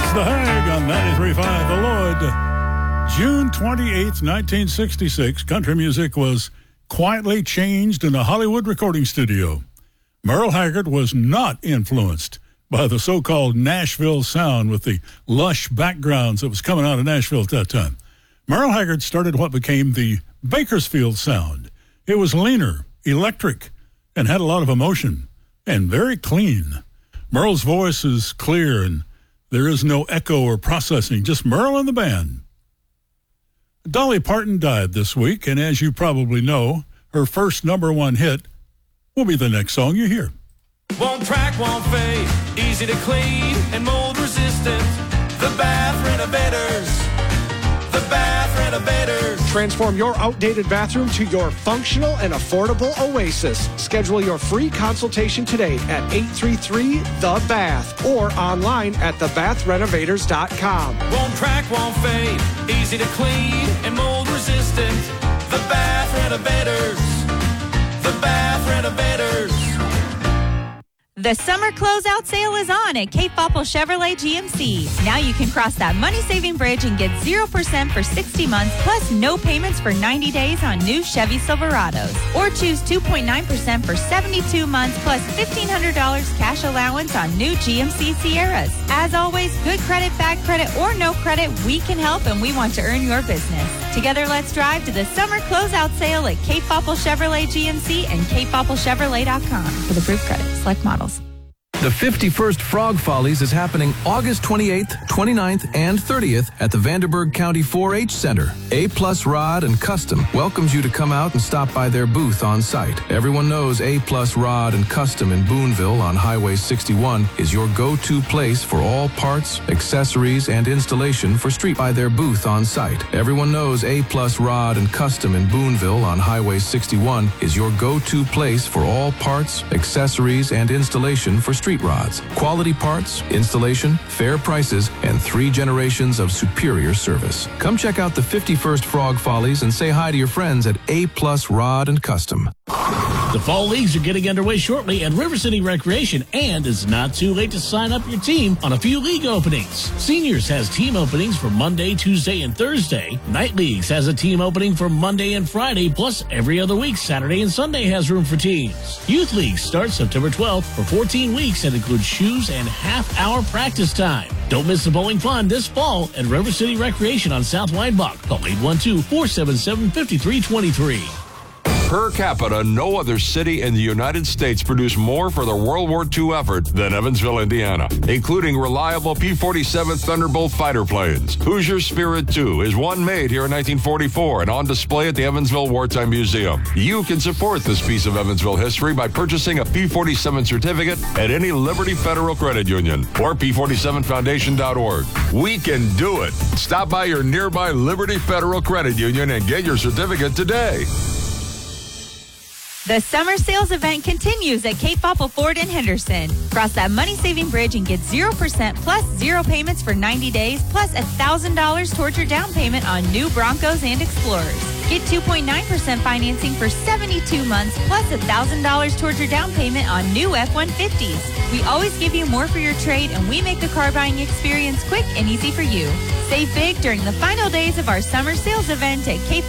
The Hag on 93.5 The Lord. June 28th, 1966, country music was quietly changed in a Hollywood recording studio. Merle Haggard was not influenced by the so-called Nashville sound with the lush backgrounds that was coming out of Nashville at that time. Merle Haggard started what became the Bakersfield sound. It was leaner, electric, and had a lot of emotion, and very clean. Merle's voice is clear, and there is no echo or processing, just Merle and the band. Dolly Parton died this week, and as you probably know, her first number one hit will be the next song you hear. Won't crack, won't fade, easy to clean and mold resistant. The Bath Renovators. The Bath Renovators. Transform your outdated bathroom to your functional and affordable oasis. Schedule your free consultation today at 833-THE-BATH or online at thebathrenovators.com. Won't crack, won't fade, easy to clean and mold resistant. The Bath Renovators. The Bath Renovators. The summer closeout sale is on at Cape Popple Chevrolet GMC. Now you can cross that money-saving bridge and get 0% for 60 months, plus no payments for 90 days on new Chevy Silverados. Or choose 2.9% for 72 months, plus $1,500 cash allowance on new GMC Sierras. As always, good credit, bad credit, or no credit, we can help and we want to earn your business. Together, let's drive to the summer closeout sale at Cape Popple Chevrolet GMC and CapePoppleChevrolet.com. For the proof credit, select models. The 51st Frog Follies is happening August 28th, 29th, and 30th at the Vanderburgh County 4-H Center. A-Plus Rod and Custom welcomes you to come out and stop by their booth on site. Everyone knows A-Plus Rod and Custom in Boonville on Highway 61 is your go-to place for all parts, accessories, and installation for street by their booth on site. Everyone knows A-Plus Rod and Custom in Boonville on Highway 61 is your go-to place for all parts, accessories, and installation for street rods. Quality parts, installation, fair prices, and 3 generations of superior service. Come check out the 51st Frog Follies and say hi to your friends at A-Plus Rod and Custom. The fall leagues are getting underway shortly at River City Recreation, and it's not too late to sign up your team on a few league openings. Seniors has team openings for Monday, Tuesday, and Thursday. Night Leagues has a team opening for Monday and Friday, plus every other week, Saturday and Sunday has room for teams. Youth League starts September 12th for 14 weeks and includes shoes and half-hour practice time. Don't miss the bowling fun this fall at River City Recreation on South Weinbach. Call 812-477-5323. Per capita, no other city in the United States produced more for the World War II effort than Evansville, Indiana, including reliable P-47 Thunderbolt fighter planes. Hoosier Spirit II is one made here in 1944 and on display at the Evansville Wartime Museum. You can support this piece of Evansville history by purchasing a P-47 certificate at any Liberty Federal Credit Union or P47Foundation.org. We can do it. Stop by your nearby Liberty Federal Credit Union and get your certificate today. The summer sales event continues at Cape Popple Ford in Henderson. Cross that money-saving bridge and get 0% plus 0 payments for 90 days, plus $1,000 towards your down payment on new Broncos and Explorers. Get 2.9% financing for 72 months, plus $1,000 towards your down payment on new F-150s. We always give you more for your trade, and we make the car buying experience quick and easy for you. Save big during the final days of our summer sales event at Cape